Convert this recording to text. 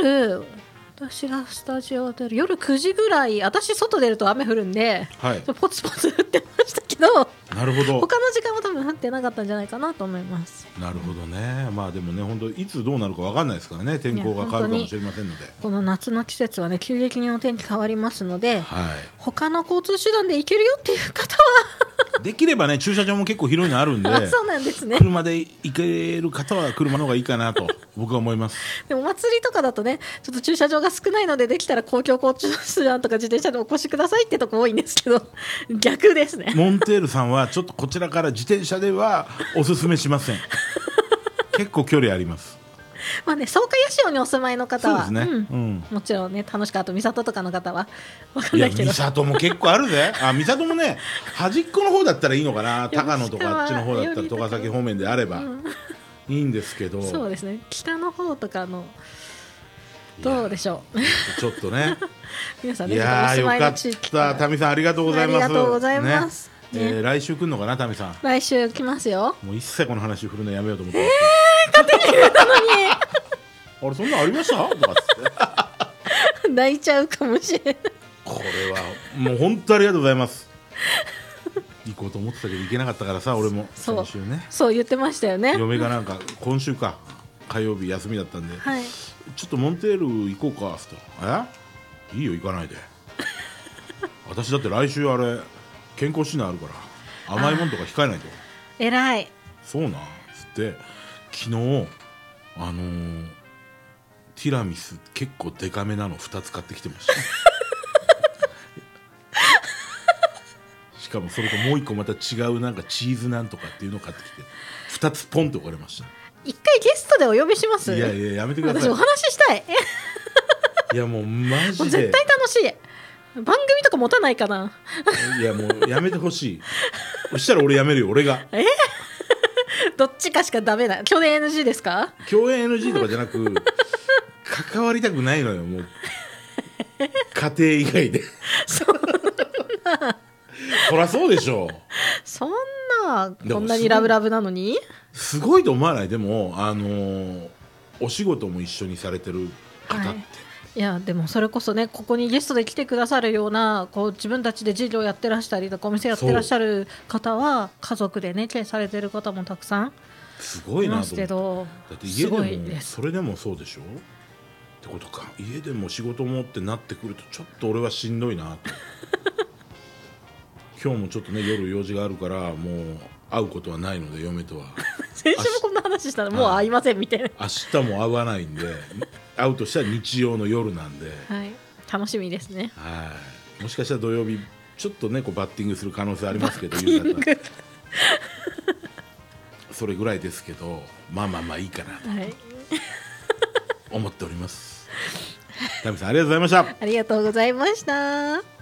夜私がスタジオ出る夜9時ぐらい、私外出ると雨降るんで、 はい、 ポツポツ降ってましたけど、 なるほど、 他の時間は多分降ってなかったんじゃないかなと思います。 なるほどね。まあでもね、本当いつどうなるか分かんないですからね、天候が変わるかもしれませんので、 この夏の季節はね急激にお天気変わりますので、 はい、 他の交通手段で行けるよっていう方はできればね、駐車場も結構広いのあるんでそうなんですね。 車で行ける方は車の方がいいかなと僕は思います。 でもお祭りとかだとね、ちょっと駐車場が少ないので、できたら公共交通手段とか自転車でお越しくださいってとこ多いんですけど、逆ですね。 モンテールさんはちょっとこちらから自転車ではおすすめしません結構距離あります。 まあね、草加八潮にお住まいの方はそうですね、 もちろんね楽しかった。三郷とかの方は分かんないけど、 三郷も結構あるぜ三郷もね、端っこの方だったらいいのかな、高野とかあっちの方だったら戸ヶ崎方面であればいいんですけど、 そうですね、北の方とかのどうでしょうちょっとね皆さんね、 いやー、よかった。タミさんありがとうございます。 ありがとうございます、 ね。来週来るのかな、タミさん。 来週来ますよ。 もう一切この話振るのやめようと思って勝手に言ったのにあれ、そんなありましたとかって泣いちゃうかもしれない。 これはもう本当ありがとうございます行こうと思ってたけど行けなかったからさ、俺も先週ね、 そう言ってましたよね。 嫁がなんか今週か火曜日休みだったんで、 はい、 ちょっとモンテール行こうかと。いいよ行かないで私だって来週あれ健康診断あるから甘いもんとか控えないと。 えらい。 そうなんつって昨日ティラミス結構デカめなの2つ買ってきてましたしかもそれともう1個また違うなんかチーズなんとかっていうのを買ってきて2つポンと置かれました。 一回ゲストでお呼びします。 いやいややめてください。 私お話ししたいいやもうマジでもう絶対楽しい。番組とか持たないかな。 いやもうやめてほしいそしたら俺やめるよ、俺がどっちかしかダメな。共演 NG ですか？ 共演 NG とかじゃなく関わりたくないのよ、もう家庭以外でそりゃそうでしょ。 そんなこんなにラブラブなのにすごいと思わない？でもお仕事も一緒にされてる方って、 はい、いやでもそれこそね、ここにゲストで来てくださるようなこう自分たちで事業やってらしたりとかお店やってらっしゃる方は家族でね経営されてる方もたくさんすごいなと思って。 いますけど、 だって家でもそれでもそうでしょってことか。家でも仕事もってなってくるとちょっと俺はしんどいなと今日もちょっとね夜用事があるからもう会うことはないので嫁とは先週もこんな話したらもう会いませんみたいな。 明日も会わないんで会うとしたら日曜の夜なんで、 はい、楽しみですね。 はい、もしかしたら土曜日ちょっとねこうバッティングする可能性ありますけど夕方それぐらいですけど、まあまあまあいいかなと思っております。タミさんありがとうございました。 ありがとうございました。